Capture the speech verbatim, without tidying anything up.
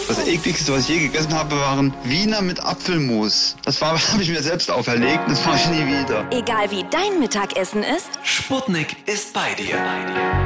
Das ekligste, was ich je gegessen habe, waren Wiener mit Apfelmus. Das war, habe ich mir selbst auferlegt, das mache ich nie wieder. Egal wie dein Mittagessen ist, Sputnik ist bei dir.